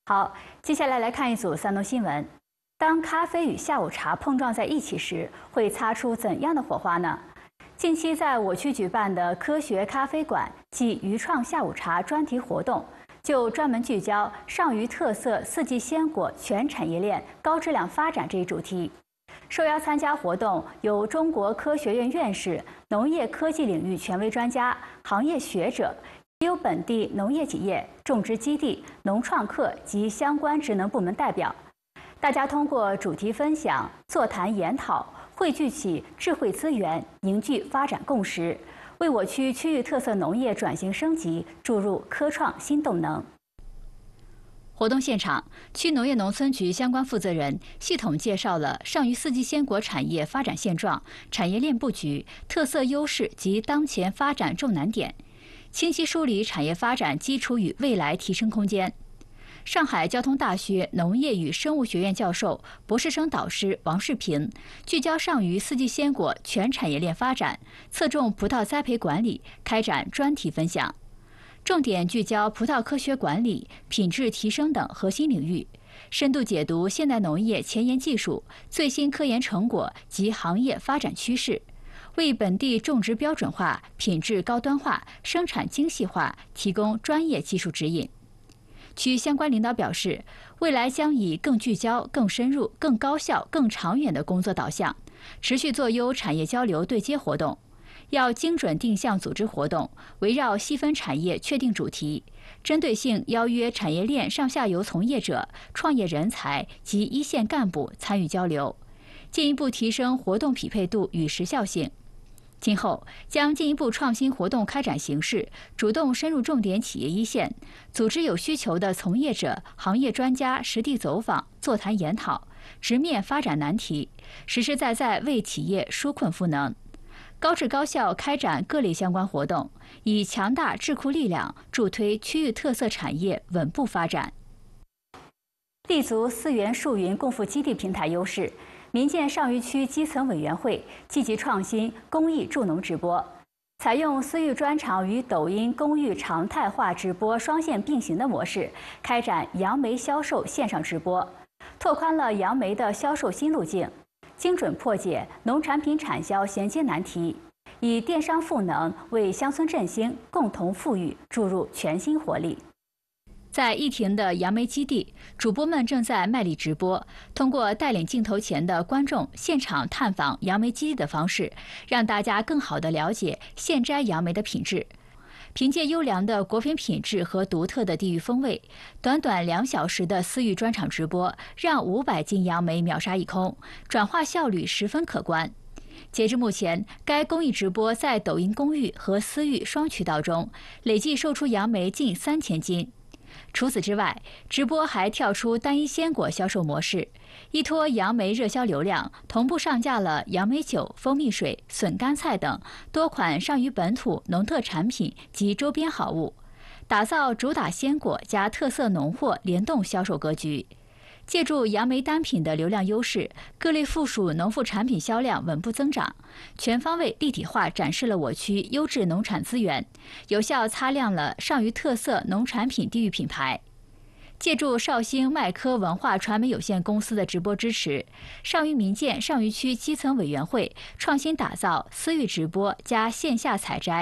好，接下来来看一组三农新闻。当咖啡与下午茶碰撞在一起时，会擦出怎样的火花呢？近期在我区举办的科学咖啡馆暨渔创下午茶专题活动，就专门聚焦上虞特色四季鲜果全产业链高质量发展这一主题。受邀参加活动有中国科学院院士、农业科技领域权威专家、行业学者。也有本地农业企业、种植基地、农创客及相关职能部门代表，大家通过主题分享、座谈研讨，汇聚起智慧资源，凝聚发展共识，为我区区域特色农业转型升级注入科创新动能。活动现场，区农业农村局相关负责人系统介绍了上虞四季鲜果产业发展现状、产业链布局、特色优势及当前发展重难点。清晰梳理产业发展基础与未来提升空间。上海交通大学农业与生物学院教授、博士生导师王世平聚焦上虞四季鲜果全产业链发展，侧重葡萄栽培管理，开展专题分享，重点聚焦葡萄科学管理、品质提升等核心领域，深度解读现代农业前沿技术、最新科研成果及行业发展趋势。为本地种植标准化、品质高端化、生产精细化提供专业技术指引。区相关领导表示，未来将以更聚焦、更深入、更高效、更长远的工作导向，持续做优产业交流对接活动，要精准定向组织活动，围绕细分产业确定主题，针对性邀约产业链上下游从业者、创业人才及一线干部参与交流，进一步提升活动匹配度与时效性。今后将进一步创新活动开展形式，主动深入重点企业一线，组织有需求的从业者、行业专家实地走访、座谈研讨，直面发展难题，实实在在为企业纾困赋能，高质高效开展各类相关活动，以强大智库力量助推区域特色产业稳步发展。立足4元数云共付基地平台优势。民建上虞区基层委员会积极创新公益助农直播，采用私域专场与抖音公寓常态化直播双线并行的模式，开展杨梅销售线上直播，拓宽了杨梅的销售新路径，精准破解农产品产销衔接难题，以电商赋能为乡村振兴、共同富裕注入全新活力。在义亭的杨梅基地，主播们正在卖力直播，通过带领镜头前的观众现场探访杨梅基地的方式，让大家更好地了解现摘杨梅的品质。凭借优良的果品品质和独特的地域风味，短短2小时的私域专场直播，让500斤杨梅秒杀一空，转化效率十分可观。截至目前，该公益直播在抖音公寓和私域双渠道中，累计售出杨梅近3000斤。除此之外，直播还跳出单一鲜果销售模式，依托杨梅热销流量，同步上架了杨梅酒、蜂蜜水、笋干菜等多款上虞本土农特产品及周边好物，打造主打鲜果加特色农货联动销售格局。借助杨梅单品的流量优势，各类附属农副产品销量稳步增长，全方位立体化展示了我区优质农产资源，有效擦亮了上虞特色农产品地域品牌。借助绍兴麦科文化传媒有限公司的直播支持，上虞民建上虞区基层委员会创新打造私域直播加线下采摘